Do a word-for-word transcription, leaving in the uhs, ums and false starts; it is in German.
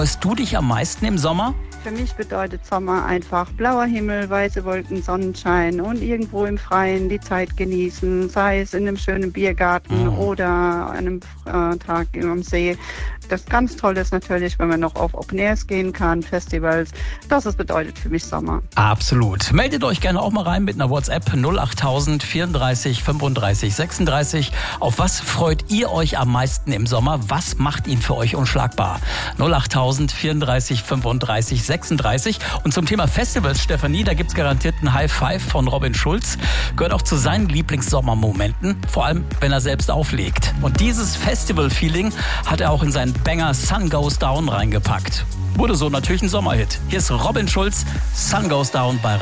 Freust du dich am meisten im Sommer? Für mich bedeutet Sommer einfach blauer Himmel, weiße Wolken, Sonnenschein und irgendwo im Freien die Zeit genießen, sei es in einem schönen Biergarten Mhm. oder an einem äh, Tag am See. Das ganz Tolle ist natürlich, wenn man noch auf Open Airs gehen kann, Festivals. Das ist, bedeutet für mich Sommer. Absolut. Meldet euch gerne auch mal rein mit einer WhatsApp null achttausend vierunddreißig fünfunddreißig sechsunddreißig. Auf was freut ihr euch am meisten im Sommer? Was macht ihn für euch unschlagbar? null achttausend vierunddreißig fünfunddreißig sechsunddreißig. Und zum Thema Festivals, Stefanie, da gibt's garantiert einen High Five von Robin Schulz. Gehört auch zu seinen Lieblingssommermomenten, vor allem wenn er selbst auflegt. Und dieses Festival-Feeling hat er auch in seinen Banger Sun Goes Down reingepackt. Wurde so natürlich ein Sommerhit. Hier ist Robin Schulz, Sun Goes Down bei